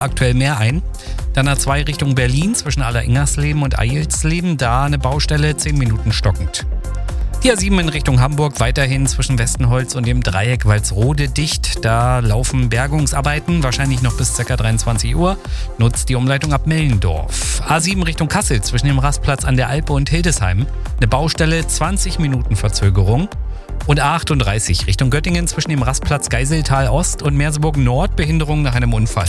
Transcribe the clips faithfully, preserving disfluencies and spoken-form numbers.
aktuell mehr ein. Dann A zwei Richtung Berlin zwischen Aller-Ingersleben und Eilsleben, da eine Baustelle, zehn Minuten stockend. Die A sieben in Richtung Hamburg weiterhin zwischen Westenholz und dem Dreieck Walsrode dicht. Da laufen Bergungsarbeiten, wahrscheinlich noch bis ca. dreiundzwanzig Uhr. Nutzt die Umleitung ab Mellendorf. A sieben Richtung Kassel zwischen dem Rastplatz an der Alpe und Hildesheim. Eine Baustelle, zwanzig Minuten Verzögerung. Und A achtunddreißig Richtung Göttingen zwischen dem Rastplatz Geiseltal Ost und Merseburg Nord, Behinderung nach einem Unfall.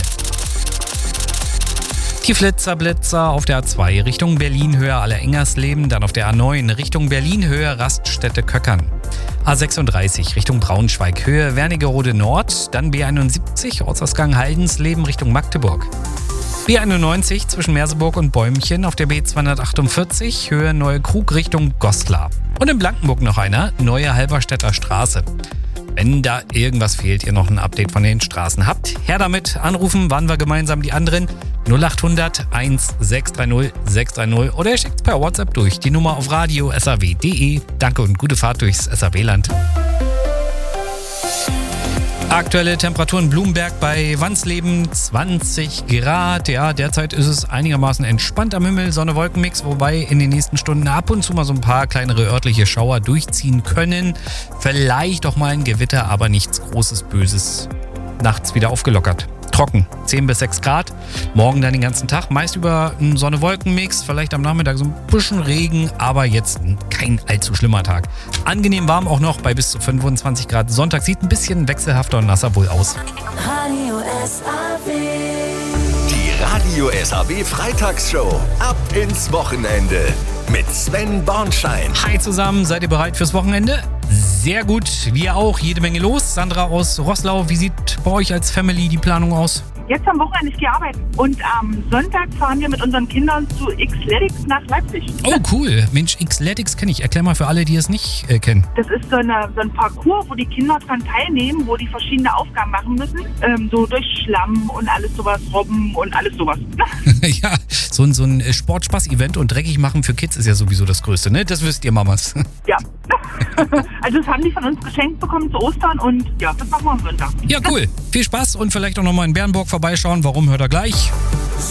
Die Flitzer-Blitzer auf der A zwei Richtung Berlin-Höhe Aller-Ingersleben, dann auf der A neun Richtung Berlin-Höhe Raststätte Köckern. A sechsunddreißig Richtung Braunschweig, Höhe Wernigerode Nord, dann B einundsiebzig Ortsausgang Haldensleben Richtung Magdeburg. B einundneunzig zwischen Merseburg und Bäumchen auf der B zweihundertachtundvierzig, Höhe Neue Krug Richtung Goslar. Und in Blankenburg noch einer, Neue Halberstädter Straße. Wenn da irgendwas fehlt, ihr noch ein Update von den Straßen habt, her damit, anrufen, waren wir gemeinsam die anderen. null acht hundert eins sechs drei null sechs drei null oder ihr schickt per WhatsApp durch die Nummer auf radio punkt s a w punkt d e. Danke und gute Fahrt durchs S A W-Land. Aktuelle Temperaturen Blumberg bei Wansleben zwanzig Grad. Ja, derzeit ist es einigermaßen entspannt am Himmel, Sonne-Wolken-Mix, wobei in den nächsten Stunden ab und zu mal so ein paar kleinere örtliche Schauer durchziehen können. Vielleicht auch mal ein Gewitter, aber nichts Großes, Böses. Nachts wieder aufgelockert. Trocken, zehn bis sechs Grad. Morgen dann den ganzen Tag, meist über einen Sonne-Wolken-Mix, vielleicht am Nachmittag so ein bisschen Regen, aber jetzt kein allzu schlimmer Tag. Angenehm warm auch noch bei bis zu fünfundzwanzig Grad. Sonntag sieht ein bisschen wechselhafter und nasser wohl aus. Radio S A W. Die Radio S A W Freitagsshow. Ab ins Wochenende mit Sven Bornschein. Hi zusammen, seid ihr bereit fürs Wochenende? Sehr gut, wir auch, jede Menge los. Sandra aus Roßlau, wie sieht bei euch als Family die Planung aus? Jetzt am Wochenende, ich gehe arbeiten. Und am Sonntag fahren wir mit unseren Kindern zu Xletics nach Leipzig. Oh cool, Mensch, Xletics kenne ich. Erklär mal für alle, die es nicht äh, kennen. Das ist so, eine, so ein Parcours, wo die Kinder dran teilnehmen, wo die verschiedene Aufgaben machen müssen. Ähm, so durch Schlamm und alles sowas, Robben und alles sowas. Ja, so ein, so ein Sportspaß-Event und dreckig machen für Kids ist ja sowieso das Größte, ne? Das wisst ihr Mamas. Ja. Also das haben die von uns geschenkt bekommen zu Ostern und ja, das machen wir am Sonntag. Ja, cool. Viel Spaß und vielleicht auch nochmal in Bernburg vorbeischauen. Warum, hört ihr gleich.